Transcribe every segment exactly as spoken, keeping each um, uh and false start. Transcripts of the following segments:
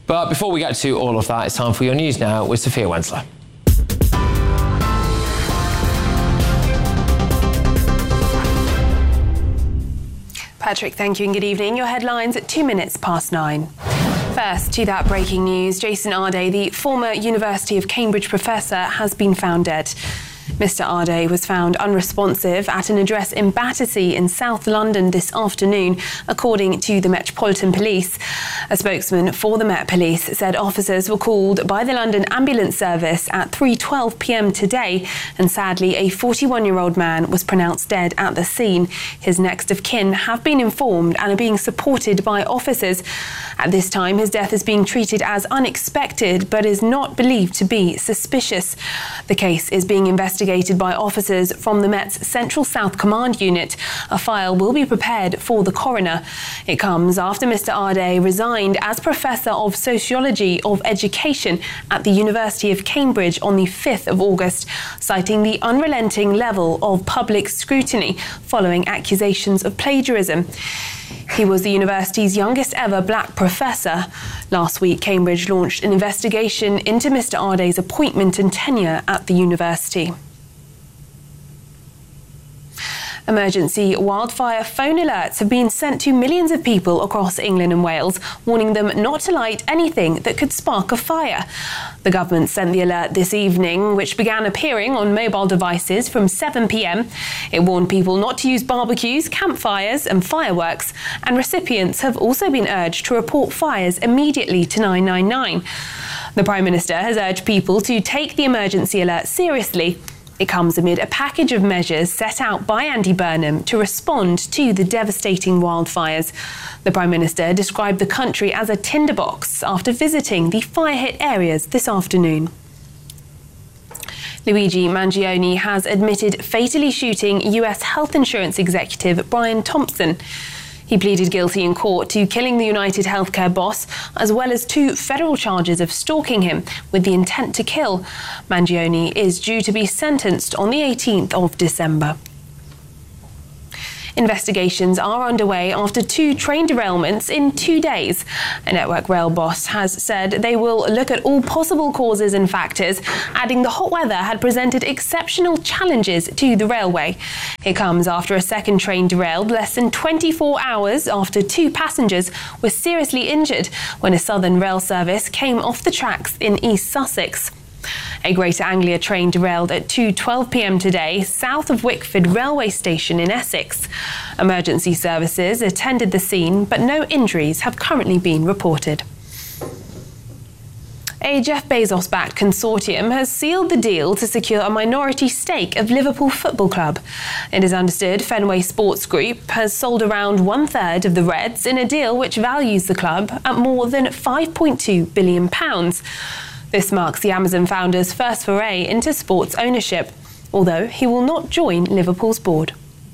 But before we get to all of that, it's time for your news now with Sophia Wensler. Patrick, thank you and good evening. Your headlines at two minutes past nine. First, to that breaking news, Jason Arday, the former University of Cambridge professor, has been found dead. Mister Arday was found unresponsive at an address in Battersea in South London this afternoon, according to the Metropolitan Police. A spokesman for the Met Police said officers were called by the London Ambulance Service at three twelve p m today, and sadly a forty-one-year-old man was pronounced dead at the scene. His next of kin have been informed and are being supported by officers. At this time, his death is being treated as unexpected but is not believed to be suspicious. The case is being investigated by officers from the Met's Central South Command Unit. A file will be prepared for the coroner. It comes after Mister Arday resigned as Professor of Sociology of Education at the University of Cambridge on the fifth of August, citing the unrelenting level of public scrutiny following accusations of plagiarism. He was the university's youngest ever black professor. Last week, Cambridge launched an investigation into Mister Arday's appointment and tenure at the university. Emergency wildfire phone alerts have been sent to millions of people across England and Wales, warning them not to light anything that could spark a fire. The government sent the alert this evening, which began appearing on mobile devices from seven p m. It warned people not to use barbecues, campfires and fireworks, and recipients have also been urged to report fires immediately to nine nine nine. The Prime Minister has urged people to take the emergency alert seriously. It comes amid a package of measures set out by Andy Burnham to respond to the devastating wildfires. The Prime Minister described the country as a tinderbox after visiting the fire-hit areas this afternoon. Luigi Mangione has admitted fatally shooting U S health insurance executive Brian Thompson. He pleaded guilty in court to killing the United Healthcare boss, as well as two federal charges of stalking him with the intent to kill. Mangione is due to be sentenced on the eighteenth of December. Investigations are underway after two train derailments in two days. A Network Rail boss has said they will look at all possible causes and factors, adding the hot weather had presented exceptional challenges to the railway. It comes after a second train derailed less than twenty-four hours after two passengers were seriously injured when a Southern rail service came off the tracks in East Sussex. A Greater Anglia train derailed at two twelve p m today, south of Wickford railway station in Essex. Emergency services attended the scene, but no injuries have currently been reported. A Jeff Bezos-backed consortium has sealed the deal to secure a minority stake of Liverpool Football Club. It is understood Fenway Sports Group has sold around one-third of the Reds in a deal which values the club at more than five point two billion pounds. This marks the Amazon founder's first foray into sports ownership, although he will not join Liverpool's board.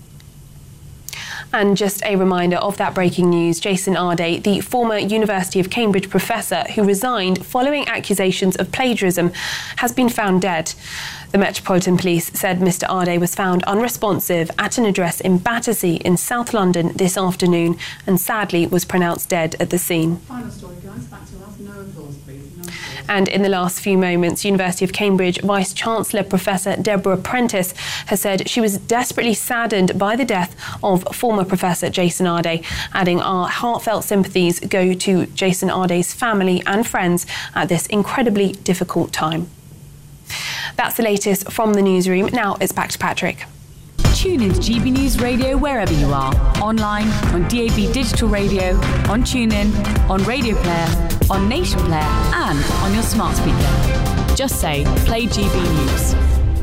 And just a reminder of that breaking news, Jason Arday, the former University of Cambridge professor who resigned following accusations of plagiarism, has been found dead. The Metropolitan Police said Mister Arday was found unresponsive at an address in Battersea in South London this afternoon and sadly was pronounced dead at the scene. Final story, guys. Back to us. No applause, please. No applause. And in the last few moments, University of Cambridge Vice-Chancellor Professor Deborah Prentice has said she was desperately saddened by the death of former Professor Jason Arday, adding our heartfelt sympathies go to Jason Arday's family and friends at this incredibly difficult time. That's the latest from the newsroom. Now it's back to Patrick. Tune in to G B News Radio wherever you are. Online, on D A B Digital Radio, on TuneIn, on Radio Player, on Nation Player, and on your smart speaker. Just say, play G B News.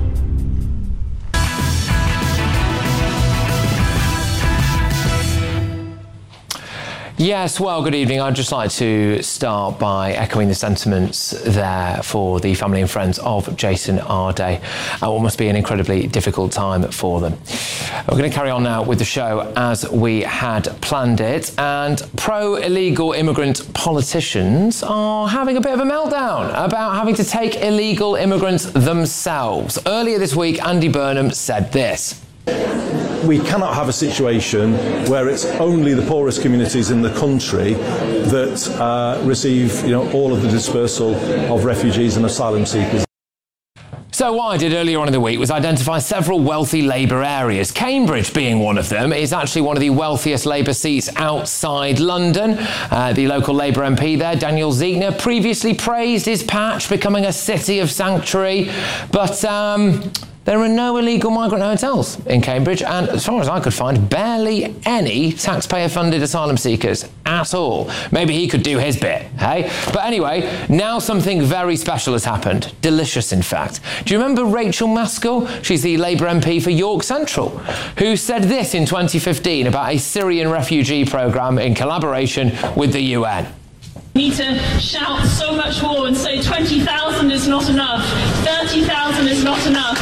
Yes, well, good evening. I'd just like to start by echoing the sentiments there for the family and friends of Jason Arday. Uh, what must be an incredibly difficult time for them. We're going to carry on now with the show as we had planned it, and pro-illegal immigrant politicians are having a bit of a meltdown about having to take illegal immigrants themselves. Earlier this week, Andy Burnham said this. we cannot have a situation where it's only the poorest communities in the country that uh, receive, you know, all of the dispersal of refugees and asylum seekers. So what I did earlier on in the week was identify several wealthy Labour areas. Cambridge being one of them is actually one of the wealthiest Labour seats outside London. Uh, the local Labour M P there, Daniel Ziegner, previously praised his patch becoming a city of sanctuary, but um, there are no illegal migrant hotels in Cambridge, and as far as I could find, barely any taxpayer-funded asylum seekers at all. Maybe he could do his bit, hey? But anyway, now something very special has happened. Delicious, in fact. Do you remember Rachel Maskell? She's the Labour M P for York Central, who said this in twenty fifteen about a Syrian refugee programme in collaboration with the U N. We need to shout so much more and say twenty thousand is not enough, thirty thousand is not enough.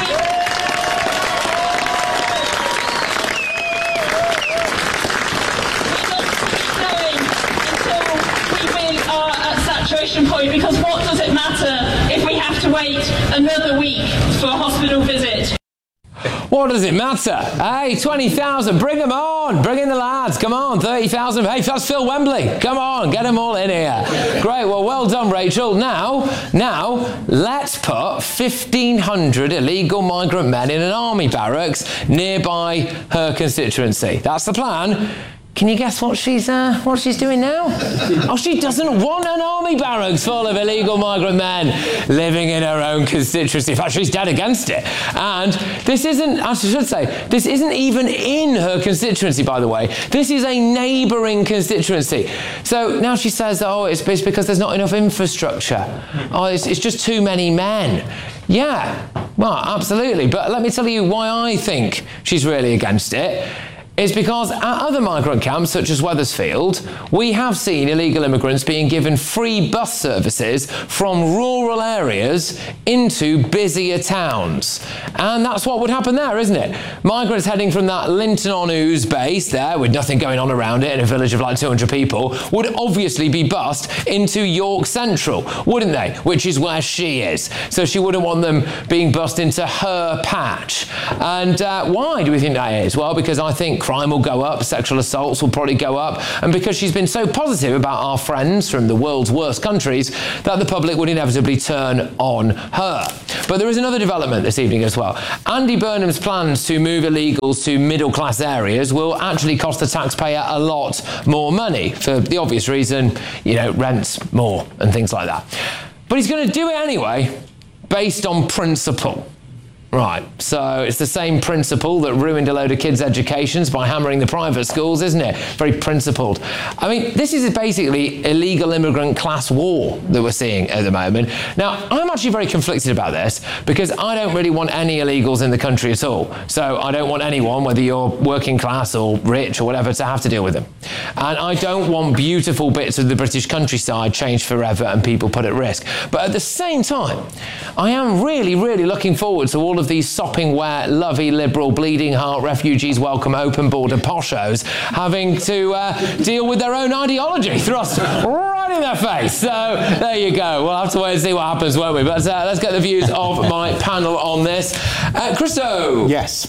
Saturation point, because what does it matter if we have to wait another week for a hospital visit? What does it matter? Hey, twenty thousand, bring them on. Bring in the lads. Come on, thirty thousand. Hey, that's Phil Wembley. Come on, get them all in here. Great, well, well done, Rachel. Now, now, let's put fifteen hundred illegal migrant men in an army barracks nearby her constituency. That's the plan. Can you guess what she's uh, what she's doing now? Oh, she doesn't want an army barracks full of illegal migrant men living in her own constituency. In fact, she's dead against it. And this isn't, I should say, this isn't even in her constituency, by the way. This is a neighbouring constituency. So now she says, oh, it's, it's because there's not enough infrastructure. Oh, it's, it's just too many men. Yeah, well, absolutely. But let me tell you why I think she's really against it. It's because at other migrant camps, such as Wethersfield, we have seen illegal immigrants being given free bus services from rural areas into busier towns. And that's what would happen there, isn't it? Migrants heading from that Linton-on-Ouse base there, with nothing going on around it, in a village of like two hundred people, would obviously be bussed into York Central, wouldn't they? Which is where she is. So she wouldn't want them being bussed into her patch. And uh, why do we think that is? Well, because I think crime will go up, sexual assaults will probably go up, and because she's been so positive about our friends from the world's worst countries that the public would inevitably turn on her. But there is another development this evening as well. Andy Burnham's plans to move illegals to middle-class areas will actually cost the taxpayer a lot more money, for the obvious reason, you know, rents more and things like that. But he's going to do it anyway, based on principle. Right, so it's the same principle that ruined a load of kids' educations by hammering the private schools, isn't it? Very principled. I mean, this is basically illegal immigrant class war that we're seeing at the moment. Now, I'm actually very conflicted about this because I don't really want any illegals in the country at all. So I don't want anyone, whether you're working class or rich or whatever, to have to deal with them. And I don't want beautiful bits of the British countryside changed forever and people put at risk. But at the same time, I am really, really looking forward to all of these sopping wet, lovey, liberal, bleeding heart, refugees welcome, open border poshos having to uh, deal with their own ideology thrust right in their face. So there you go. We'll have to wait and see what happens, won't we? But uh, let's get the views of my panel on this. Uh, Christo. Yes.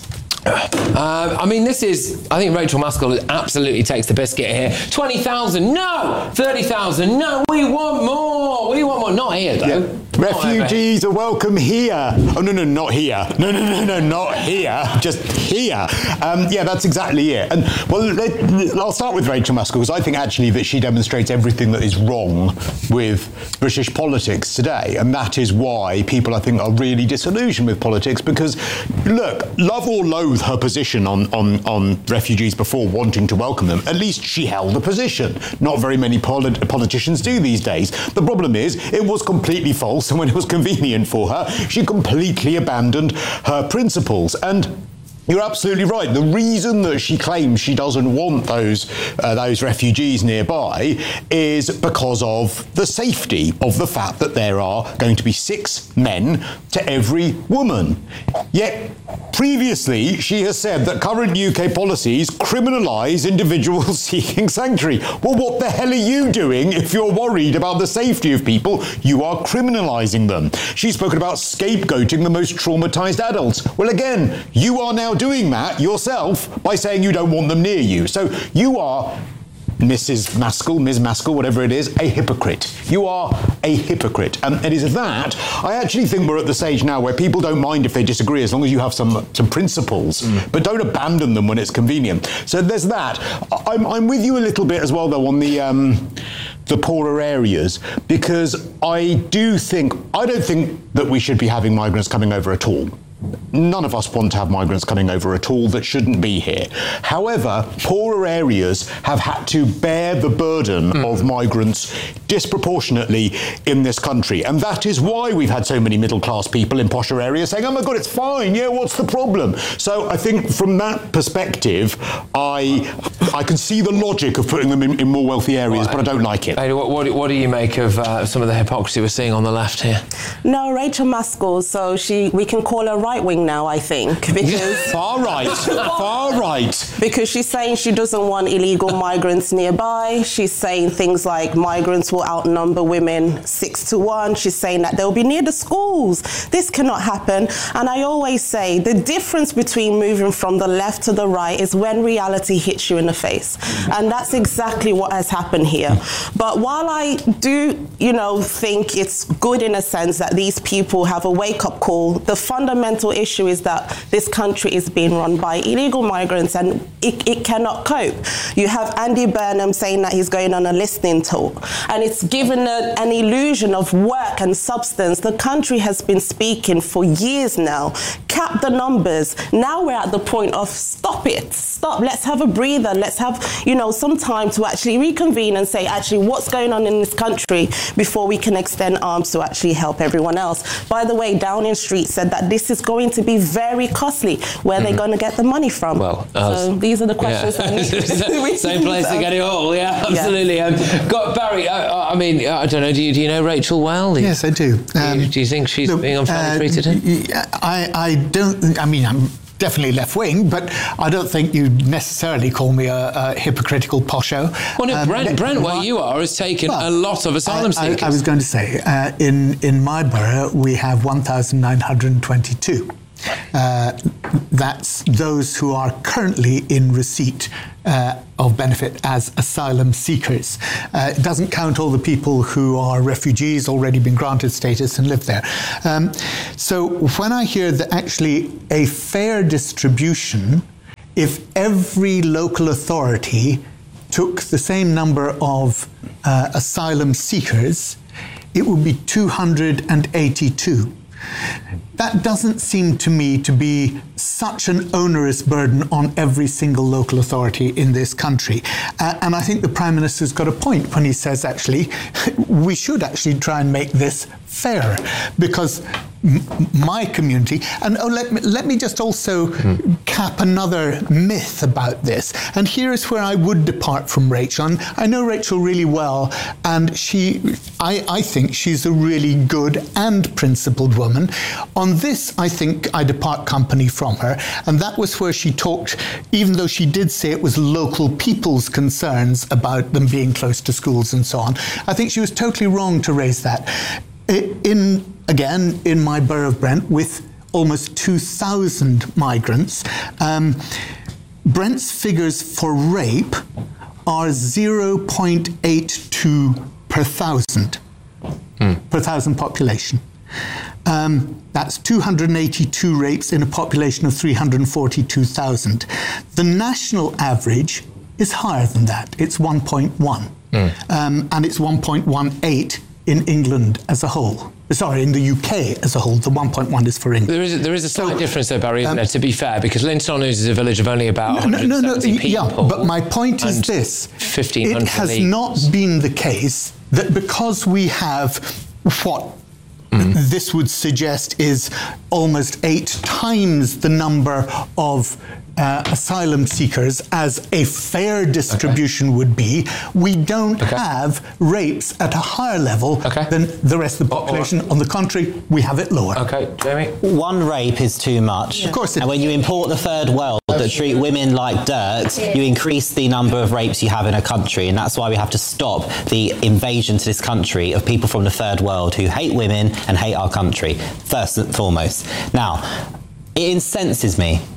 Uh, I mean, this is, I think Rachel Maskell absolutely takes the biscuit here. twenty thousand, no! thirty thousand, no! We want more! We want more. Not here, though. Yeah. Refugees are welcome here. Oh, no, no, not here. No, no, no, no, not here. Just here. Um, yeah, that's exactly it. And, well, let, I'll start with Rachel Maskell, because I think actually that she demonstrates everything that is wrong with British politics today. And that is why people, I think, are really disillusioned with politics, because, look, love or loathe her position on, on, on refugees before wanting to welcome them, at least she held a position. Not very many polit- politicians do these days. The problem is, it was completely false, and when it was convenient for her, she completely abandoned her principles. And you're absolutely right. The reason that she claims she doesn't want those uh, those refugees nearby is because of the safety of the fact that there are going to be six men to every woman. Yet, previously, she has said that current U K policies criminalise individuals seeking sanctuary. Well, what the hell are you doing if you're worried about the safety of people? You are criminalising them. She's spoken about scapegoating the most traumatised adults. Well, again, you are now now doing that yourself by saying you don't want them near you. So you are, Missus Maskell, Miz Maskell, whatever it is, a hypocrite. You are a hypocrite. And it is that I actually think we're at the stage now where people don't mind if they disagree as long as you have some some principles, mm. but don't abandon them when it's convenient. So there's that. I'm, I'm with you a little bit as well, though, on the... Um, the poorer areas, because I do think, I don't think that we should be having migrants coming over at all. None of us want to have migrants coming over at all that shouldn't be here. However, poorer areas have had to bear the burden mm. of migrants disproportionately in this country. And that is why we've had so many middle-class people in posher areas saying, oh my God, it's fine, yeah, what's the problem? So I think from that perspective, I I can see the logic of putting them in, in more wealthy areas, well, but I don't like it. What, what, what do you make of uh, some of the hypocrisy we're seeing on the left here? No, Rachel Maskell, so she we can call her right wing now, I think, because far right, far right. Because she's saying she doesn't want illegal migrants nearby. She's saying things like migrants will outnumber women six to one. She's saying that they'll be near the schools. This cannot happen. And I always say the difference between moving from the left to the right is when reality hits you in the face, and that's exactly what has happened here. But while I do, you know, think it's good in a sense that these people have a wake-up call, the fundamental issue is that this country is being run by illegal migrants and it, it cannot cope. You have Andy Burnham saying that he's going on a listening tour, and it's given a, an illusion of work and substance. The country has been speaking for years now. Cap the numbers. Now we're at the point of stop it. Stop. Let's have a breather. Let's have, you know, some time to actually reconvene and say actually what's going on in this country before we can extend arms to actually help everyone else. By the way, Downing Street said that this is going to be very costly. Where mm-hmm. are they going to get the money from? Well, so these are the questions. Yeah. That Same place to get it all. Yeah, absolutely. Yeah. Um, got Barry. Uh, I mean, I don't know. Do you, do you know Rachel well? Yes, I do. Um, do, you, do you think she's look, being unfairly uh, treated? I, I don't. I mean, I'm definitely left-wing, but I don't think you'd necessarily call me a, a hypocritical posho. Well, no, um, Brent, Brent where you are, has taken well, a lot of asylum I, seekers. I, I was going to say, uh, in, in my borough, we have one thousand nine hundred twenty-two. Uh, that's those who are currently in receipt uh, of benefit as asylum seekers. Uh, it doesn't count all the people who are refugees, already been granted status and live there. Um, so when I hear that actually a fair distribution, if every local authority took the same number of uh, asylum seekers, it would be two hundred eighty-two. That doesn't seem to me to be such an onerous burden on every single local authority in this country. Uh, and I think the Prime Minister's got a point when he says, actually, we should actually try and make this fair, because m- my community, and oh, let me, let me just also mm. cap another myth about this. And here is where I would depart from Rachel. And I know Rachel really well, and she, I, I think she's a really good and principled woman. On this, I think I depart company from her, and that was where she talked, even though she did say it was local people's concerns about them being close to schools and so on. I think she was totally wrong to raise that. In, again, in my borough of Brent, with almost two thousand migrants, um, Brent's figures for rape are zero point eight two per thousand, mm. per thousand population. Um, that's two hundred eighty-two rapes in a population of three hundred forty-two thousand. The national average is higher than that. It's one point one. Mm. Um, and it's one point one eight in England as a whole. Sorry, in the U K as a whole. The one point one is for England. There is a, there is a slight so, difference there, Barry, isn't um, there, to be fair, because Linton is a village of only about no, no, no, no, people. Yeah, but my point is this. fifteen hundred It has leagues. not been the case that because we have what mm. this would suggest is almost eight times the number of Uh, asylum seekers as a fair distribution okay. would be, we don't okay. have rapes at a higher level okay. than the rest of the population. Oh, right. On the contrary, we have it lower. Okay, Jamie? One rape is too much. Yeah. Of course it And when you import the third world that treat women like dirt, you increase the number of rapes you have in a country, and that's why we have to stop the invasion to this country of people from the third world who hate women and hate our country, first and foremost. Now, it incenses me,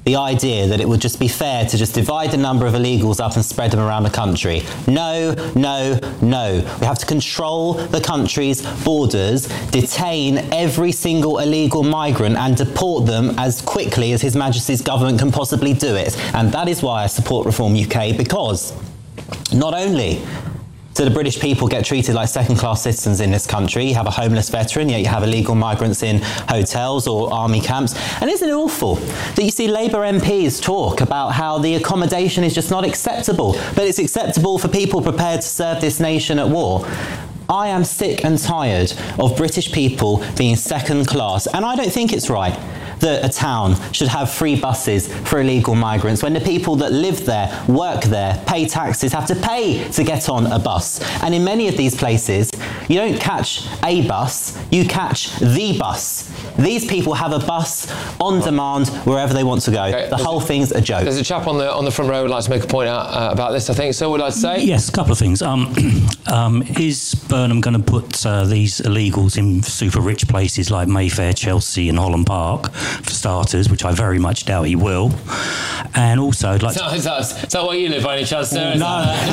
the idea that it would just be fair to just divide the number of illegals up and spread them around the country. No, no, no. We have to control the country's borders, detain every single illegal migrant and deport them as quickly as His Majesty's government can possibly do it. And that is why I support Reform U K, because not only do the British people get treated like second-class citizens in this country, you have a homeless veteran, yet you have illegal migrants in hotels or army camps. And isn't it awful that you see Labour M Ps talk about how the accommodation is just not acceptable, but it's acceptable for people prepared to serve this nation at war? I am sick and tired of British people being second class, and I don't think it's right that a town should have free buses for illegal migrants when the people that live there, work there, pay taxes, have to pay to get on a bus. And in many of these places, you don't catch a bus, you catch the bus. These people have a bus on demand wherever they want to go. Okay, the whole thing's a joke. There's a chap on the on the front row who would like to make a point out uh, about this, I think. So would I say? Yes, a couple of things. Um, um, is Burnham going to put uh, these illegals in super rich places like Mayfair, Chelsea and Holland Park, for starters, which I very much doubt he will? And also, I'd like is, that, is, that, is that where you live by any chance, sir? No.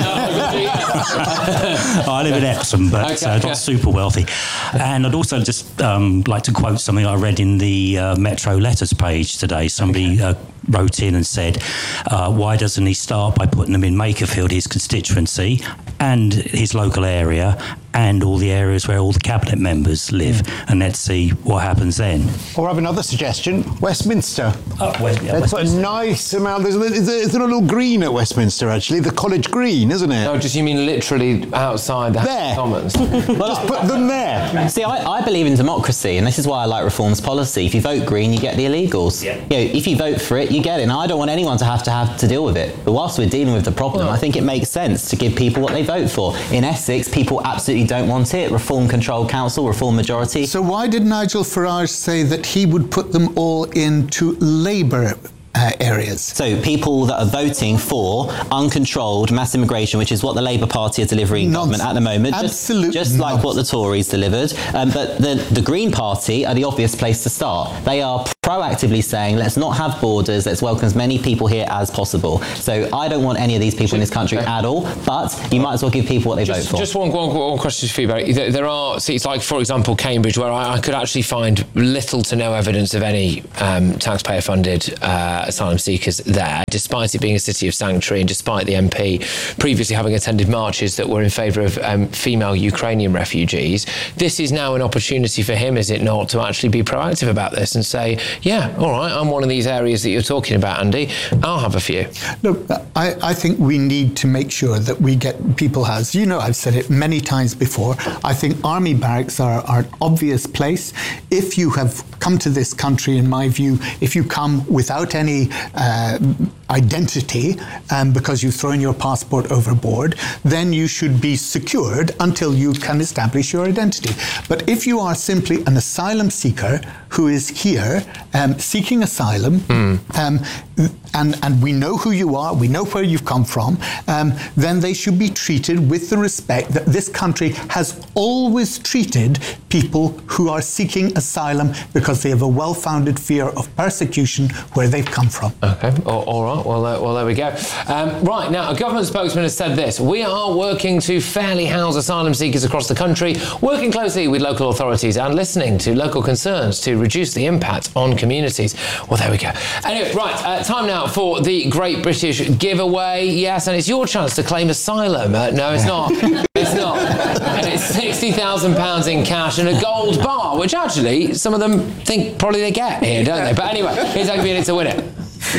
I live in Epsom, but okay, uh, not yeah. super wealthy. And I'd also just um, like to quote something I read in the uh, Metro Letters page today. Somebody okay. uh, wrote in and said, uh, why doesn't he start by putting them in Makerfield, his constituency, and his local area, and all the areas where all the cabinet members live, mm. and let's see what happens then. Or I have another suggestion, Westminster. Oh, West, yeah, That's Westminster. a nice amount. There's a, there's a little green at Westminster, actually, the College Green, isn't it? No, just you mean literally outside the there. House of Commons. Well, just put them there. See, I, I believe in democracy, and this is why I like Reform's policy. If you vote Green, you get the illegals. Yeah. You know, if you vote for it, you get it. And I don't want anyone to have to have to deal with it. But whilst we're dealing with the problem, well, I think it makes sense to give people what they vote for. In Essex, people absolutely don't want it. Reform Control Council, Reform Majority. So why did Nigel Farage say that he would put them all into Labour Uh, areas? So people that are voting for uncontrolled mass immigration, which is what the Labour Party are delivering in government at the moment, Absolutely just, just like what the Tories delivered. Um, but the, the Green Party are the obvious place to start. They are proactively saying, let's not have borders, let's welcome as many people here as possible. So I don't want any of these people in this country okay. at all, but you might as well give people what they just, vote for. Just one, one, one question for you, Barry. There, there are seats like, for example, Cambridge, where I, I could actually find little to no evidence of any um, taxpayer-funded uh, asylum seekers there, despite it being a city of sanctuary and despite the M P previously having attended marches that were in favour of um, female Ukrainian refugees. This is now an opportunity for him, is it not, to actually be proactive about this and say, yeah, all right, I'm one of these areas that you're talking about, Andy, I'll have a few. Look, I, I think we need to make sure that we get people housed. You know, I've said it many times before. I think army barracks are, are an obvious place. If you have come to this country, in my view, if you come without any uh, identity um, because you've thrown your passport overboard, then you should be secured until you can establish your identity. But if you are simply an asylum seeker who is here um, seeking asylum, mm. um, and, and we know who you are, we know where you've come from, um, then they should be treated with the respect that this country has always treated people who are seeking asylum because they have a well-founded fear of persecution where they've come from. Okay, all, all right, well, uh, well, there we go. Um, right, now, a government spokesman has said this: we are working to fairly house asylum seekers across the country, working closely with local authorities and listening to local concerns to reduce the impact on communities. Well, there we go. Anyway, right, uh, time now for the Great British Giveaway. Yes, and it's your chance to claim asylum. Uh, no, it's not. It's not. And it's sixty thousand pounds in cash and a gold bar, which actually some of them think probably they get here, don't they? But anyway, here's how you need to win it.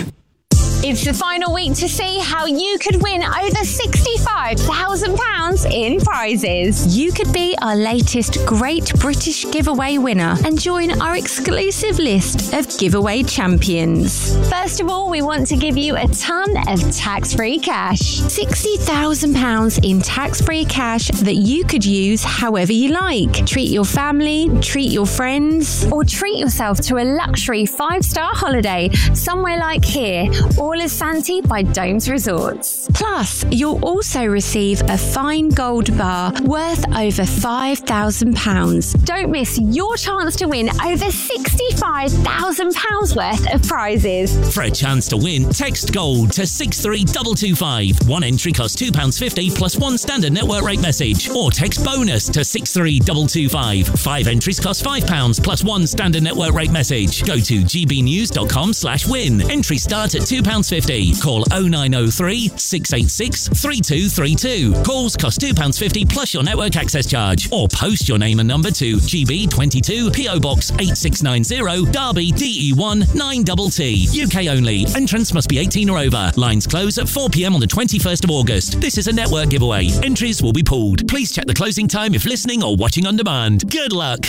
It's the final week to see how you could win over sixty-five thousand pounds in prizes. You could be our latest Great British Giveaway winner and join our exclusive list of giveaway champions. First of all, we want to give you a ton of tax-free cash. sixty thousand pounds in tax-free cash that you could use however you like. Treat your family, treat your friends, or treat yourself to a luxury five-star holiday somewhere like here, or cool as Santee by Domes Resorts. Plus, you'll also receive a fine gold bar worth over five thousand pounds. Don't miss your chance to win over sixty-five thousand pounds worth of prizes. For a chance to win, text GOLD to six three two two five. One entry costs two pounds fifty plus one standard network rate message. Or text BONUS to six three two two five. Five entries cost five pounds plus one standard network rate message. Go to gbnews.com slash win. Entries start at two pounds fifty. Call oh nine oh three, six eight six, three two three two. Calls cost two pounds fifty plus your network access charge. Or post your name and number to G B twenty-two P O Box eight six nine zero, Derby D E one nine T T. U K only. Entrance must be eighteen or over. Lines close at four p.m. on the twenty-first of August. This is a network giveaway. Entries will be pulled. Please check the closing time if listening or watching on demand. Good luck.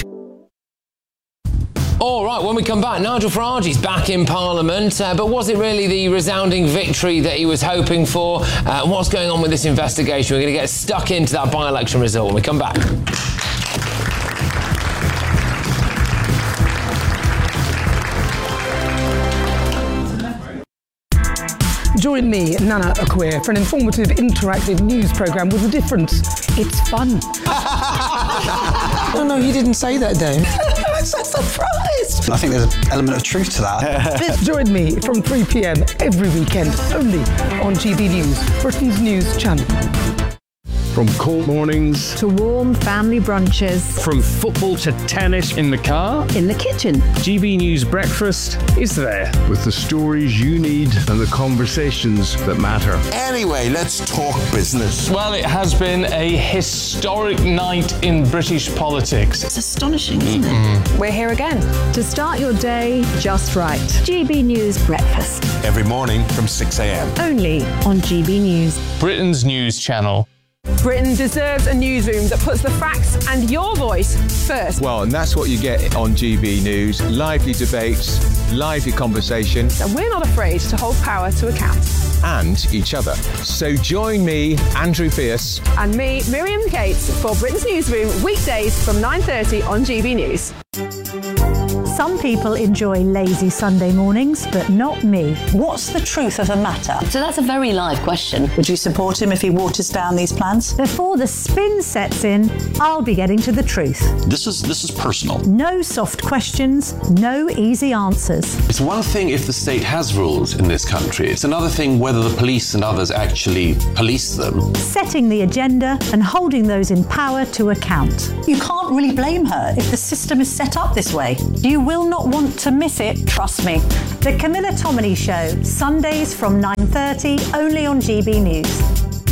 All right, when we come back, Nigel Farage is back in Parliament, uh, but was it really the resounding victory that he was hoping for? Uh, what's going on with this investigation? We're going to get stuck into that by-election result when we come back. Join me, Nana Akwe, for an informative, interactive news programme with a difference. It's fun. Oh no, he didn't say that, Dave. I'm so surprised. I think there's an element of truth to that. Join me from three p.m. every weekend, only on G B News, Britain's news channel. From cold mornings to warm family brunches. From football to tennis in the car. In the kitchen. G B News Breakfast is there. With the stories you need and the conversations that matter. Anyway, let's talk business. Well, it has been a historic night in British politics. It's astonishing, isn't mm-hmm. it? We're here again. To start your day just right. G B News Breakfast. Every morning from six a.m. Only on G B News. Britain's news channel. Britain deserves a newsroom that puts the facts and your voice first. Well, and that's what you get on G B News. Lively debates, lively conversation. And we're not afraid to hold power to account. And each other. So join me, Andrew Pierce. And me, Miriam Gates, for Britain's Newsroom, weekdays from nine thirty on G B News. Some people enjoy lazy Sunday mornings, but not me. What's the truth of the matter? So that's a very live question. Would you support him if he waters down these plans? Before the spin sets in, I'll be getting to the truth. This is this is personal. No soft questions, no easy answers. It's one thing if the state has rules in this country. It's another thing whether the police and others actually police them. Setting the agenda and holding those in power to account. You can't really blame her if the system is set up this way. You will not want to miss it, trust me. The Camilla Tominey Show, Sundays from nine thirty, only on G B News.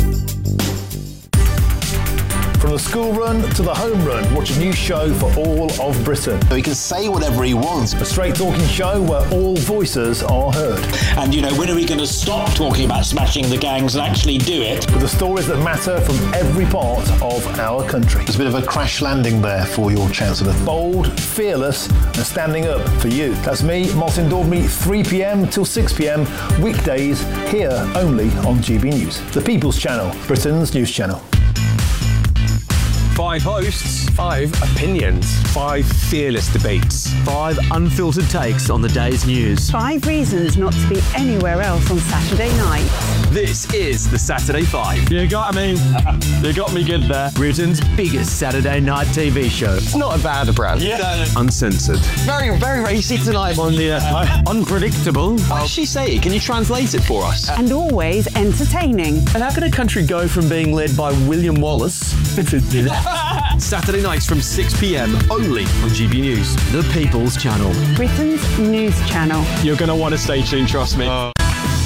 From the school run to the home run, watch a new show for all of Britain. So he can say whatever he wants. A straight talking show where all voices are heard. And, you know, when are we going to stop talking about smashing the gangs and actually do it? With the stories that matter from every part of our country. There's a bit of a crash landing there for your Chancellor. Bold, fearless and standing up for you. That's me, Martin Daubney, three p.m. till six p.m. weekdays here only on G B News. The People's Channel, Britain's news channel. Five hosts, five opinions, five fearless debates, five unfiltered takes on the day's news. Five reasons not to be anywhere else on Saturday night. This is the Saturday Five. You got me. You got me good there. Britain's biggest Saturday night T V show. It's not a bad brand. Yeah. Uncensored. Very, very racy tonight on the uh, unpredictable. What did she say? Can you translate it for us? And always entertaining. And how can a country go from being led by William Wallace Saturday nights from six p.m. only on G B News, the People's Channel. Britain's news channel. You're going to want to stay tuned, trust me. Uh.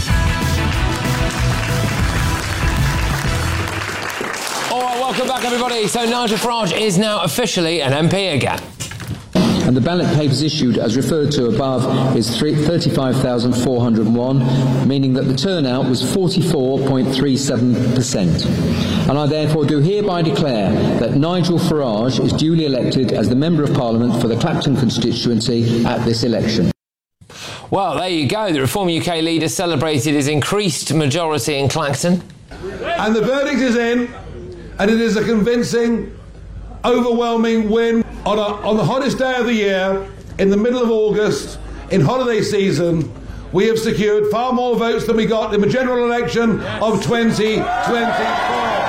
All right, welcome back, everybody. So Nigel Farage is now officially an M P again. And the ballot papers issued, as referred to above, is thirty-five thousand four hundred one, meaning that the turnout was forty-four point three seven percent. And I therefore do hereby declare that Nigel Farage is duly elected as the Member of Parliament for the Clapton constituency at this election. Well, there you go. The Reform U K leader celebrated his increased majority in Clacton. And the verdict is in, and it is a convincing, overwhelming win on, a, on the hottest day of the year, in the middle of August, in holiday season. we have secured far more votes than we got in the general election of twenty twenty-four.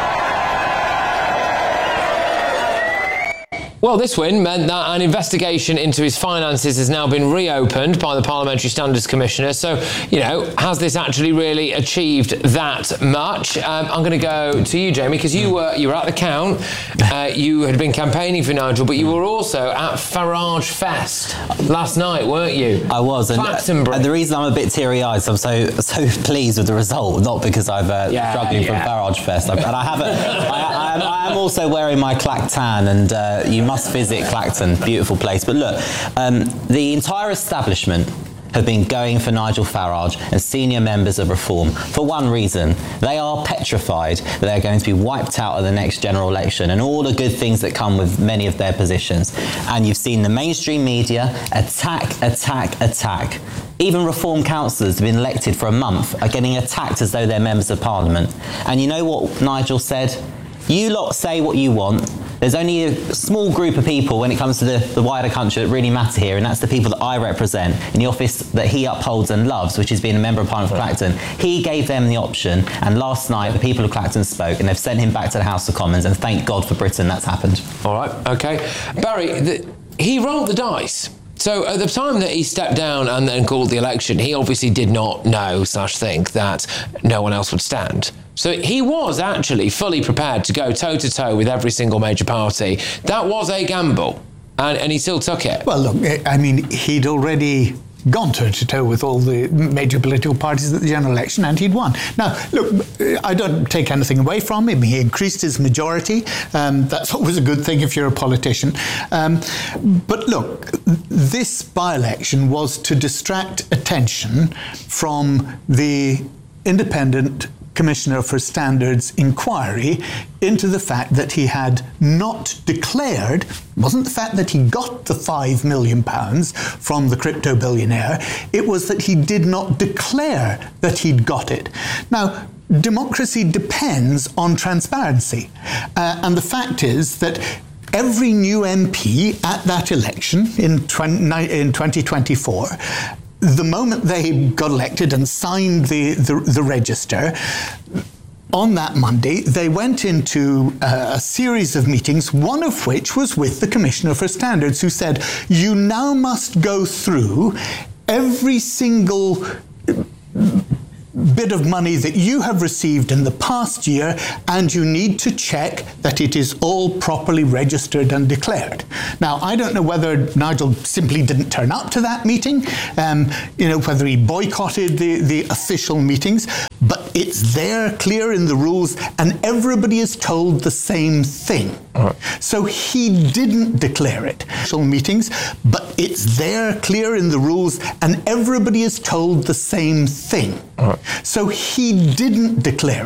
Well, this win meant that an investigation into his finances has now been reopened by the Parliamentary Standards Commissioner. So, you know, has this actually really achieved that much? Um, I'm going to go to you, Jamie, because you were you were at the count. Uh, you had been campaigning for Nigel, but you were also at Farage Fest last night, weren't you? I was, and, and the reason I'm a bit teary-eyed is I'm so so pleased with the result, not because I've uh, yeah, struggling yeah. from Farage Fest, and I haven't. I, I, am, I am also wearing my Clactan, and uh, you must visit Clacton, beautiful place. But look, um, the entire establishment have been going for Nigel Farage and senior members of Reform for one reason. They are petrified that they're going to be wiped out of the next general election and all the good things that come with many of their positions. And you've seen the mainstream media attack, attack, attack. Even Reform councillors have been elected for a month are getting attacked as though they're members of Parliament. And you know what Nigel said? You lot say what you want. There's only a small group of people when it comes to the, the wider country that really matter here, and that's the people that I represent in the office that he upholds and loves, which is being a member of Parliament for Clacton. He gave them the option, and last night the people of Clacton spoke, and they've sent him back to the House of Commons, and thank God for Britain that's happened. All right, OK. Barry, the, he rolled the dice. So at the time that he stepped down and then called the election, he obviously did not know slash think that no one else would stand. So he was actually fully prepared to go toe-to-toe with every single major party. That was a gamble, and, and he still took it. Well, look, I mean, he'd already gone toe-to-toe with all the major political parties at the general election, and he'd won. Now, look, I don't take anything away from him. He increased his majority. Um, that's always a good thing if you're a politician. Um, but look, this by-election was to distract attention from the independent Commissioner for Standards inquiry into the fact that he had not declared, wasn't the fact that he got the five million pounds from the crypto billionaire, it was that he did not declare that he'd got it. Now, democracy depends on transparency. Uh, and the fact is that every new M P at that election in twenty twenty-four, the moment they got elected and signed the, the, the register, on that Monday, they went into uh, a series of meetings, one of which was with the Commissioner for Standards, who said, you now must go through every single bit of money that you have received in the past year, and you need to check that it is all properly registered and declared. Now, I don't know whether Nigel simply didn't turn up to that meeting, um, you know, whether he boycotted the, the official meetings, but it's there, clear in the rules, and everybody is told the same thing. Right. So he didn't declare it. Official meetings, but it's there, clear in the rules, and everybody is told the same thing. Right. So he didn't declare it.